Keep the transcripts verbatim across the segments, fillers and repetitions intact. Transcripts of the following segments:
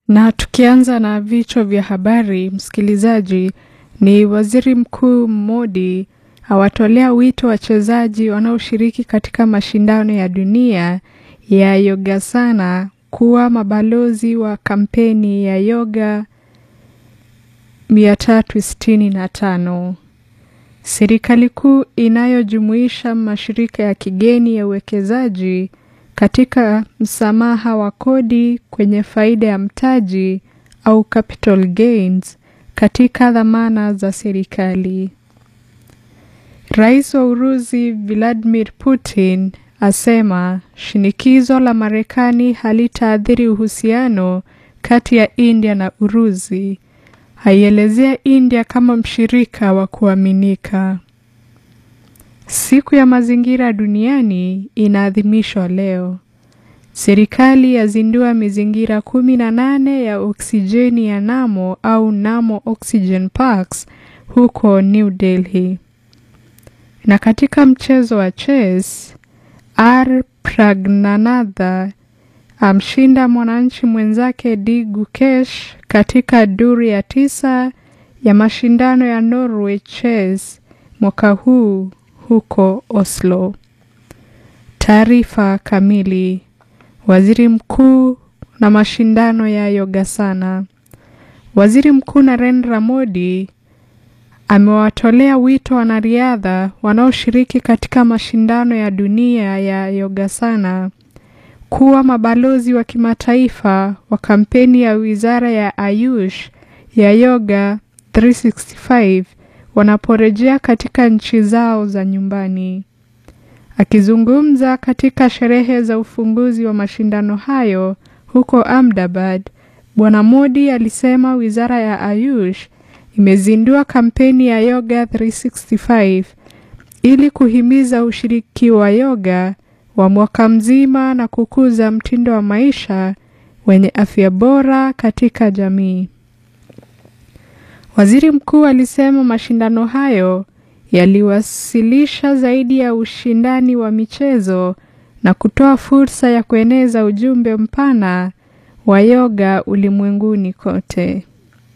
Na tukianza na vichwa vya habari, msikilizaji, ni Waziri Mkuu Modi awatolea wito wachezaji wanaoshiriki katika mashindano ya dunia ya Yogasana kuwa mabalozi wa kampeni ya Yoga mia tatu sitini na tano. Serikali kuu inayojumuisha mashirika ya kigeni ya uwekezaji katika msamaha wa kodi kwenye faida ya mtaji au capital gains katika dhamana za serikali. Rais wa Urusi Vladimir Putin asema shinikizo la Marekani halitaathiri uhusiano kati ya India na Urusi. Haielezea India kama mshirika wa kuaminika. Siku ya mazingira duniani inaadhimishwa leo. Serikali yazindua mizingira kumi na nane ya oksijeni ya Namo au Namo Oxygen Parks huko New Delhi. Na katika mchezo wa chess, R Pragnanatha amshinda mwananchi mwenzake D Gukesh katika duru ya tisa ya mashindano ya Norway Chess mwaka huu huko Oslo. Taarifa kamili. Waziri Mkuu na mashindano ya Yogasana. Waziri Mkuu Narendra Modi amewatolea wito wanariadha wanaoshiriki katika mashindano ya dunia ya Yogasana kuwa mabalozi wa kimataifa wa kampeni ya Wizara ya Ayush ya Yoga three sixty-five wanaporejea katika nchi zao za nyumbani. Akizungumza katika sherehe za ufunguzi wa mashindano hayo huko Ahmedabad, Bwana Modi alisema Wizara ya Ayush imezindua kampeni ya Yoga three sixty-five ili kuhimiza ushiriki wa yoga wa mwaka mzima na kukuza mtindo wa maisha wenye afya bora katika jamii. Waziri Mkuu alisema mashindano hayo yaliwasilisha zaidi ya ushindani wa michezo na kutoa fursa ya kueneza ujumbe mpana wa yoga ulimwenguni kote.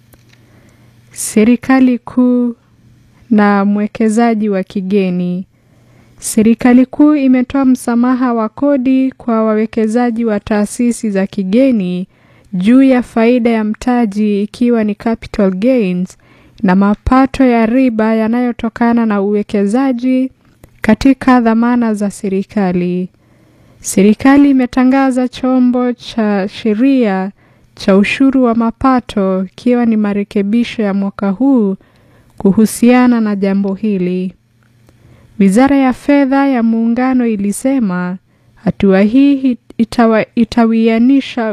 Serikali kuu na mwekezaji wa kigeni. Serikali kuu imetoa msamaha wa kodi kwa wawekezaji wa taasisi za kigeni juu ya faida ya mtaji ikiwa ni capital gains na mapato ya riba yanayotokana na uwekezaji katika dhamana za serikali. Serikali imetangaza chombo cha sheria cha ushuru wa mapato ikiwa ni marekebisho ya mwaka huu kuhusiana na jambo hili. Wizara ya Fedha ya Muungano ilisema hatua hii itawa, itawianisha